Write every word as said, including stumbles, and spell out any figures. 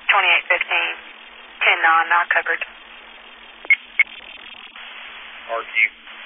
twenty-eight fifteen. ten nine, not covered. R Q.